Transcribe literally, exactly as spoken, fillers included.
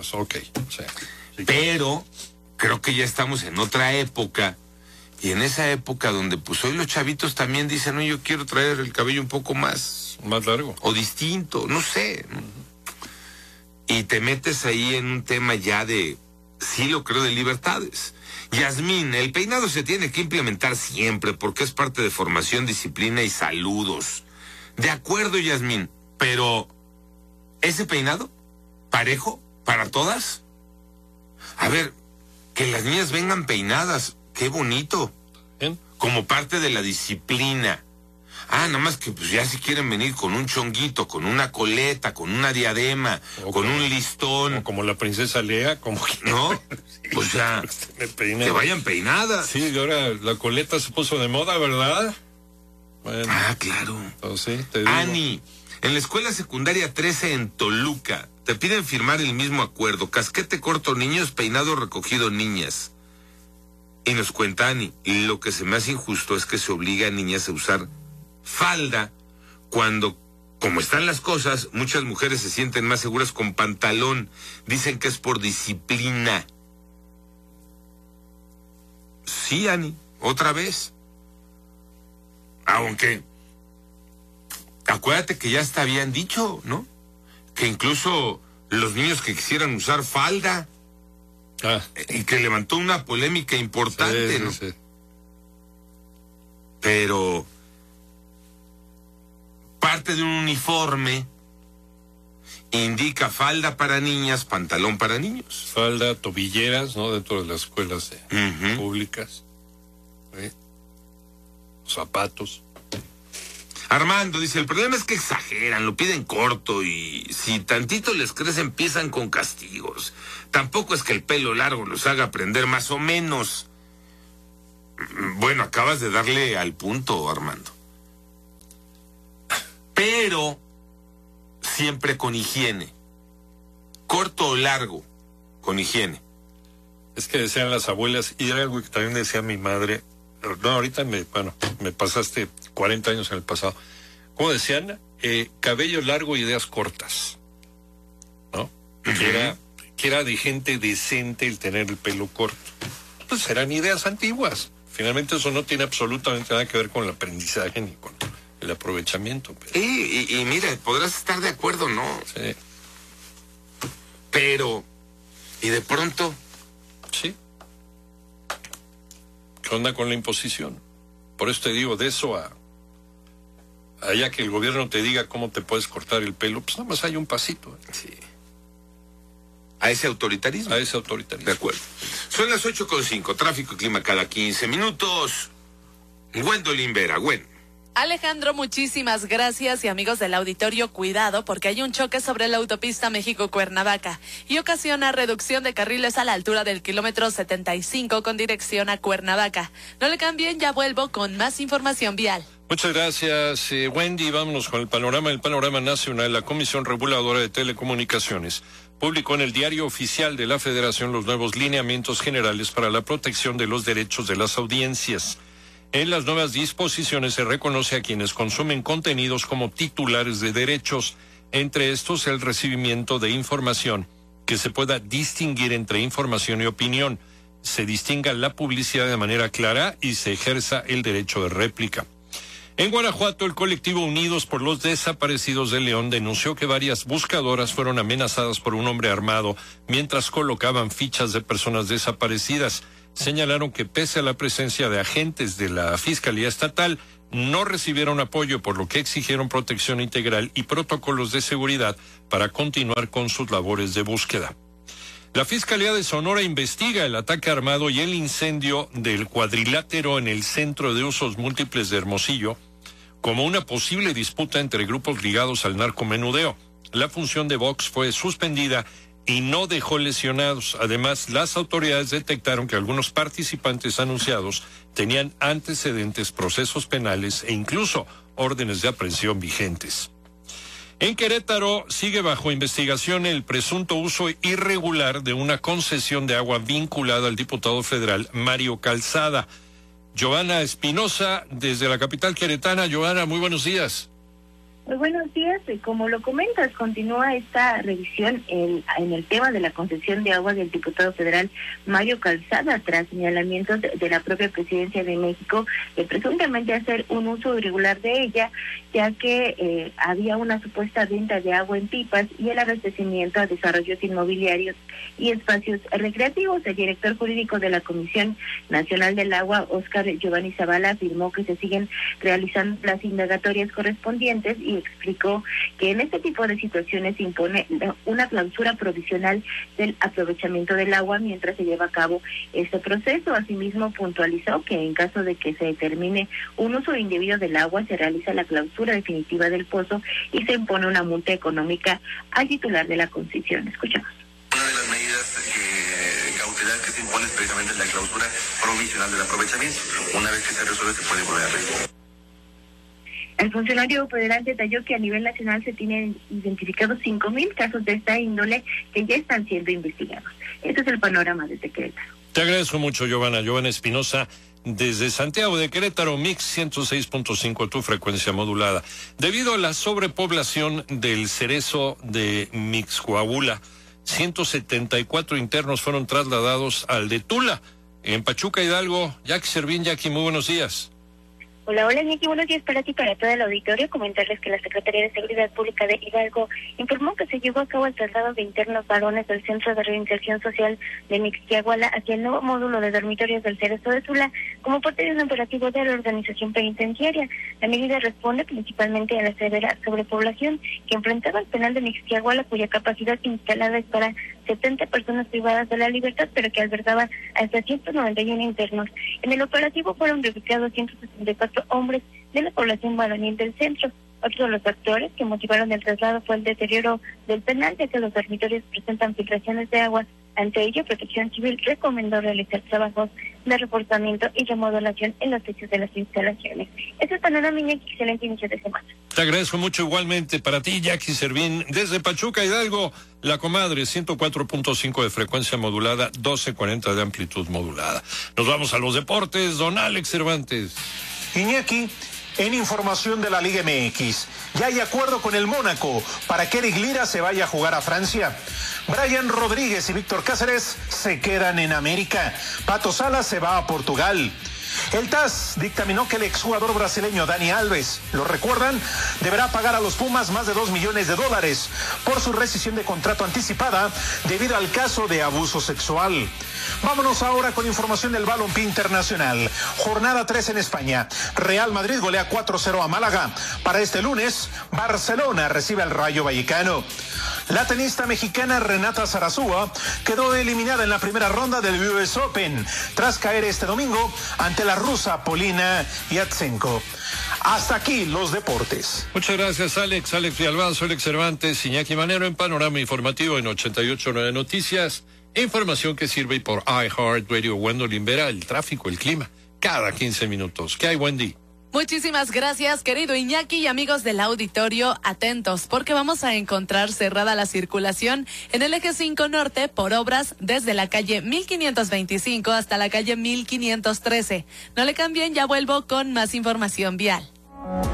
más, ok. O sea, sí. Pero creo que ya estamos en otra época, y en esa época donde pues hoy los chavitos también dicen, no, yo quiero traer el cabello un poco más... Más largo. O distinto, no sé. Y te metes ahí en un tema ya de, sí lo creo, de libertades. Yasmín, el peinado se tiene que implementar siempre porque es parte de formación, disciplina y saludos. De acuerdo, Yasmín, pero ¿ese peinado parejo para todas? A ver, que las niñas vengan peinadas, qué bonito. ¿Bien? Como parte de la disciplina. Ah, nada más que pues ya si quieren venir con un chonguito, con una coleta, con una diadema, o con como, un listón. O como la princesa Lea, como que... ¿No? Sí, o sea, que vayan peinadas. Sí, y ahora la coleta se puso de moda, ¿verdad? Bueno, ah, claro. Entonces, te digo. Ani, en la escuela secundaria trece en Toluca, te piden firmar el mismo acuerdo. Casquete corto niños, peinado recogido niñas. Y nos cuenta Ani, y lo que se me hace injusto es que se obliga a niñas a usar falda cuando, como están las cosas, muchas mujeres se sienten más seguras con pantalón. Dicen que es por disciplina. Sí, Ani, otra vez. Aunque, acuérdate que ya hasta habían dicho, ¿no? Que incluso los niños que quisieran usar falda, ah. y que levantó una polémica importante, sí, ¿no? Sí, sí. Pero parte de un uniforme indica falda para niñas, pantalón para niños. Falda, tobilleras, ¿no? Dentro de las escuelas eh, uh-huh. públicas. ¿Sí? Zapatos. Armando dice, el problema es que exageran, lo piden corto y si tantito les crece empiezan con castigos. Tampoco es que el pelo largo los haga aprender más o menos. Bueno, acabas de darle al punto, Armando. Pero siempre con higiene. Corto o largo, con higiene. Es que decían las abuelas, y era algo que también decía mi madre. No, ahorita me, bueno, me pasaste cuarenta años en el pasado. Como decían, eh, cabello largo, ideas cortas, ¿no? Uh-huh. Que era, que era de gente decente el tener el pelo corto. Pues eran ideas antiguas. Finalmente eso no tiene absolutamente nada que ver con el aprendizaje ni con el aprovechamiento. Pero... Y, y, y mira, podrás estar de acuerdo, ¿no? Sí. Pero, y de pronto... Sí. ¿Qué onda con la imposición? Por eso te digo, de eso a allá que el gobierno te diga cómo te puedes cortar el pelo, pues nada más hay un pasito. ¿eh? Sí. A ese autoritarismo. A ese autoritarismo. De acuerdo. Son las ocho con cinco, tráfico y clima cada quince minutos. Gwendolyn Vera, Gwen. Alejandro, muchísimas gracias y amigos del auditorio, cuidado porque hay un choque sobre la autopista México-Cuernavaca y ocasiona reducción de carriles a la altura del kilómetro setenta y cinco con dirección a Cuernavaca. No le cambien, ya vuelvo con más información vial. Muchas gracias, eh, Wendy. Vámonos con el panorama. El panorama nacional. La Comisión Reguladora de Telecomunicaciones publicó en el Diario Oficial de la Federación los nuevos lineamientos generales para la protección de los derechos de las audiencias. En las nuevas disposiciones se reconoce a quienes consumen contenidos como titulares de derechos, entre estos el recibimiento de información, que se pueda distinguir entre información y opinión, se distinga la publicidad de manera clara y se ejerza el derecho de réplica. En Guanajuato, el colectivo Unidos por los Desaparecidos de León denunció que varias buscadoras fueron amenazadas por un hombre armado mientras colocaban fichas de personas desaparecidas. Señalaron que pese a la presencia de agentes de la Fiscalía Estatal, no recibieron apoyo, por lo que exigieron protección integral y protocolos de seguridad para continuar con sus labores de búsqueda. La Fiscalía de Sonora investiga el ataque armado y el incendio del cuadrilátero en el Centro de Usos Múltiples de Hermosillo como una posible disputa entre grupos ligados al narcomenudeo. La función de box fue suspendida y no dejó lesionados. Además, las autoridades detectaron que algunos participantes anunciados tenían antecedentes, procesos penales e incluso órdenes de aprehensión vigentes. En Querétaro sigue bajo investigación el presunto uso irregular de una concesión de agua vinculada al diputado federal Mario Calzada. Giovanna Espinosa, desde la capital queretana. Giovanna, muy buenos días. Muy buenos días. Como lo comentas, continúa esta revisión en, en el tema de la concesión de agua del diputado federal Mario Calzada, tras señalamientos de, de la propia Presidencia de México de presuntamente hacer un uso irregular de ella, ya que eh, había una supuesta venta de agua en pipas y el abastecimiento a desarrollos inmobiliarios y espacios recreativos. El director jurídico de la Comisión Nacional del Agua, Óscar Giovanni Zavala, afirmó que se siguen realizando las indagatorias correspondientes y explicó que en este tipo de situaciones se impone una clausura provisional del aprovechamiento del agua mientras se lleva a cabo este proceso. Asimismo, puntualizó que en caso de que se determine un uso indebido del agua, se realiza la clausura definitiva del pozo y se impone una multa económica al titular de la concesión. Escuchamos. Una de las medidas que, cautelar que se impone es precisamente la clausura provisional del aprovechamiento. Una vez que se resuelve, se puede volver a revisar. El funcionario federal detalló que a nivel nacional se tienen identificados cinco mil casos de esta índole que ya están siendo investigados. Este es el panorama desde Querétaro. Te agradezco mucho, Giovanna. Giovanna Espinosa, desde Santiago de Querétaro, Mix ciento seis punto cinco, tu frecuencia modulada. Debido a la sobrepoblación del cerezo de Mixcoahuila, ciento setenta y cuatro internos fueron trasladados al de Tula, en Pachuca, Hidalgo. Jackie Servín, Jackie, muy buenos días. Hola, hola, Iñaki, buenos días para ti y para todo el auditorio. Comentarles que la Secretaría de Seguridad Pública de Hidalgo informó que se llevó a cabo el traslado de internos varones del Centro de Reinserción Social de Mixquiahuala hacia el nuevo módulo de dormitorios del Cerezo de Tula como parte de un operativo de la organización penitenciaria. La medida responde principalmente a la severa sobrepoblación que enfrentaba el penal de Mixquiahuala, cuya capacidad instalada es para setenta personas privadas de la libertad, pero que albergaba hasta ciento noventa y uno internos. En el operativo fueron reubicados ciento sesenta y cuatro hombres de la población varonil del centro. Otro de los factores que motivaron el traslado fue el deterioro del penal, ya que los dormitorios presentan filtraciones de agua. Ante ello, Protección Civil recomendó realizar trabajos de reforzamiento y remodelación en los techos de las instalaciones. Ese es el panorama, y excelente inicio de semana. Te agradezco mucho igualmente para ti, Jackie Servín, desde Pachuca, Hidalgo, La Comadre, ciento cuatro punto cinco de frecuencia modulada, doce cuarenta de amplitud modulada. Nos vamos a los deportes, don Alex Cervantes. Iñaki, en información de la Liga M X, ya hay acuerdo con el Mónaco para que Eric Lira se vaya a jugar a Francia. Brian Rodríguez y Víctor Cáceres se quedan en América. Pato Salas se va a Portugal. El T A S dictaminó que el exjugador brasileño Dani Alves, ¿lo recuerdan?, deberá pagar a los Pumas más de dos millones de dólares por su rescisión de contrato anticipada debido al caso de abuso sexual. Vámonos ahora con información del balompié internacional. Jornada tres en España. Real Madrid golea cuatro cero a Málaga. Para este lunes, Barcelona recibe al Rayo Vallecano. La tenista mexicana Renata Zarazúa quedó eliminada en la primera ronda del U S Open tras caer este domingo ante la rusa Polina Yatsenko. Hasta aquí los deportes. Muchas gracias, Alex. Alex Villalbazo, Alex Cervantes, Iñaki Manero en Panorama Informativo en ochenta y ocho punto nueve Noticias. Información que sirve por iHeartRadio. Wendolin Vera, el tráfico, el clima, cada quince minutos. ¿Qué hay, Wendy? Muchísimas gracias, querido Iñaki, y amigos del auditorio, atentos, porque vamos a encontrar cerrada la circulación en el eje cinco norte por obras desde la calle mil quinientos veinticinco hasta la calle mil quinientos trece. No le cambien, ya vuelvo con más información vial.